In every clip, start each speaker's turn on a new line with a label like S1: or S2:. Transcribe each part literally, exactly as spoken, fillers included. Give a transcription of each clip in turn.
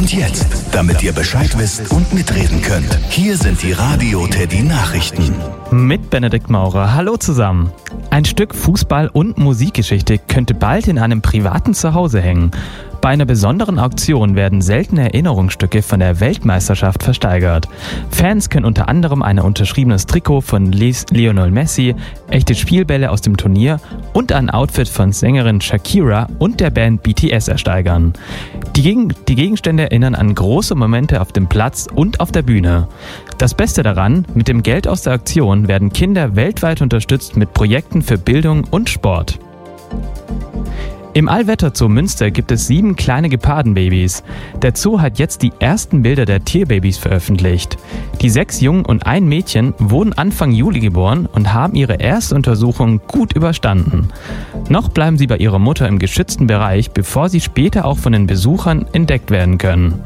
S1: Und jetzt, damit ihr Bescheid wisst und mitreden könnt, hier sind die Radio Teddy Nachrichten.
S2: Mit Benedikt Maurer. Hallo zusammen. Ein Stück Fußball- und Musikgeschichte könnte bald in einem privaten Zuhause hängen. Bei einer besonderen Auktion werden seltene Erinnerungsstücke von der Weltmeisterschaft versteigert. Fans können unter anderem ein unterschriebenes Trikot von Lionel Messi, echte Spielbälle aus dem Turnier und ein Outfit von Sängerin Shakira und der Band B T S ersteigern. Die, Gegen- die Gegenstände erinnern an große Momente auf dem Platz und auf der Bühne. Das Beste daran, mit dem Geld aus der Auktion werden Kinder weltweit unterstützt mit Projekten für Bildung und Sport. Im Allwetterzoo Münster gibt es sieben kleine Gepardenbabys. Der Zoo hat jetzt die ersten Bilder der Tierbabys veröffentlicht. Die sechs Jungen und ein Mädchen wurden Anfang Juli geboren und haben ihre Erstuntersuchung gut überstanden. Noch bleiben sie bei ihrer Mutter im geschützten Bereich, bevor sie später auch von den Besuchern entdeckt werden können.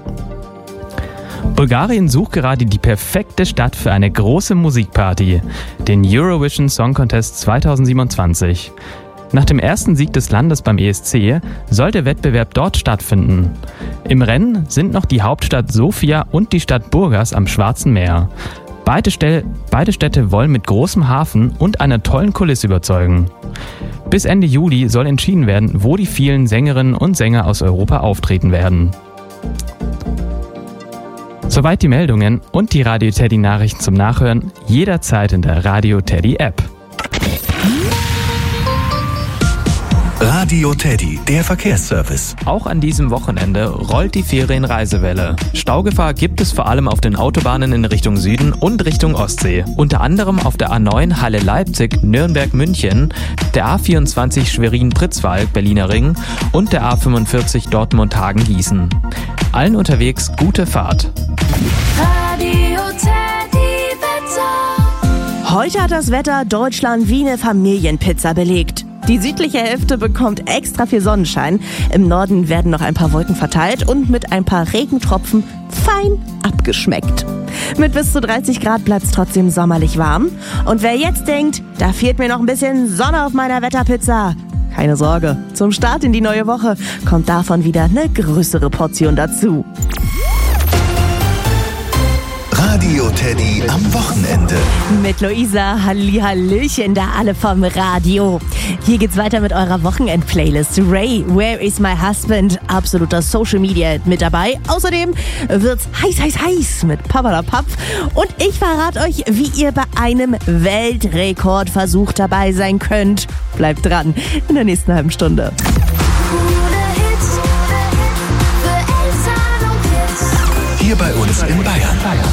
S2: Bulgarien sucht gerade die perfekte Stadt für eine große Musikparty, den Eurovision Song Contest zwanzig siebenundzwanzig. Nach dem ersten Sieg des Landes beim E S C soll der Wettbewerb dort stattfinden. Im Rennen sind noch die Hauptstadt Sofia und die Stadt Burgas am Schwarzen Meer. Beide, Stel- beide Städte wollen mit großem Hafen und einer tollen Kulisse überzeugen. Bis Ende Juli soll entschieden werden, wo die vielen Sängerinnen und Sänger aus Europa auftreten werden. Soweit die Meldungen und die Radio Teddy Nachrichten zum Nachhören jederzeit in der Radio Teddy App.
S1: Radio Teddy, der Verkehrsservice.
S2: Auch an diesem Wochenende rollt die Ferienreisewelle. Staugefahr gibt es vor allem auf den Autobahnen in Richtung Süden und Richtung Ostsee. Unter anderem auf der A neun Halle-Leipzig, Nürnberg-München, der A vierundzwanzig Schwerin-Pritzwalk, Berliner Ring und der A fünfundvierzig Dortmund-Hagen-Gießen. Allen unterwegs gute Fahrt.
S3: Radio Teddy Wetter.
S4: Heute hat das Wetter Deutschland wie eine Familienpizza belegt. Die südliche Hälfte bekommt extra viel Sonnenschein. Im Norden werden noch ein paar Wolken verteilt und mit ein paar Regentropfen fein abgeschmeckt. Mit bis zu dreißig Grad bleibt's trotzdem sommerlich warm. Und wer jetzt denkt, da fehlt mir noch ein bisschen Sonne auf meiner Wetterpizza, keine Sorge, zum Start in die neue Woche kommt davon wieder eine größere Portion dazu.
S1: Radio Teddy am Wochenende.
S4: Mit Luisa, Hallihallöchen, da alle vom Radio. Hier geht's weiter mit eurer Wochenend-Playlist. Ray, Where is my husband? Absoluter Social Media mit dabei. Außerdem wird's heiß, heiß, heiß mit Papalapap. Und ich verrate euch, wie ihr bei einem Weltrekordversuch dabei sein könnt. Bleibt dran in der nächsten halben Stunde.
S1: Hier bei uns in Bayern.